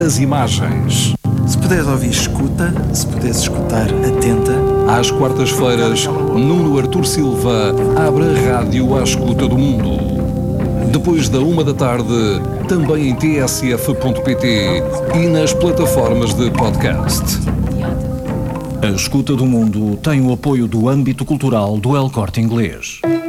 As imagens. Se puderes ouvir, escuta. Se puderes escutar, atenta. Às quartas-feiras, Nuno Artur Silva abre a rádio à escuta do mundo. Depois da 13h, também em tsf.pt e nas plataformas de podcast. A Escuta do Mundo tem o apoio do âmbito cultural do El Corte Inglês.